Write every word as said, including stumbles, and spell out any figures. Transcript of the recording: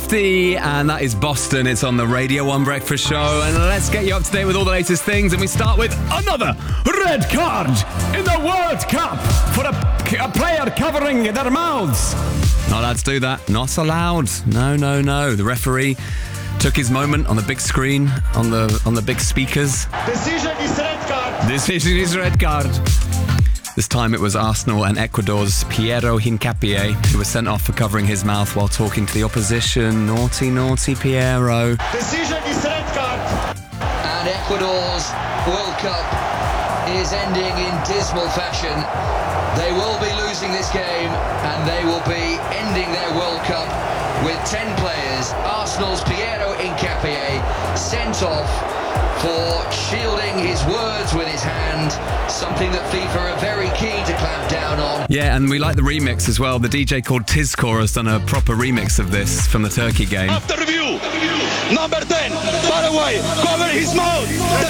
fifty, and that is Boston. It's on the Radio one Breakfast Show, and let's get you up to date with all the latest things. And we start with another red card in the World Cup for a, a player covering their mouths. Not allowed to do that. Not allowed. No, no, no. The referee took his moment on the big screen, on the on the big speakers. Decision is red card. Decision is red card. This time it was Arsenal and Ecuador's Piero Hincapié who was sent off for covering his mouth while talking to the opposition. Naughty, naughty Piero. Decision is red card. And Ecuador's World Cup is ending in dismal fashion. They will be losing this game and they will be ending their World Cup with ten players. Arsenal's Piero Hincapié sent off for shielding his words with his hand, something that FIFA are very keen to clamp down on. Yeah, and we like the remix as well. The D J called Tizcore has done a proper remix of this from the Turkey game. After review, number ten, far away, cover his mouth.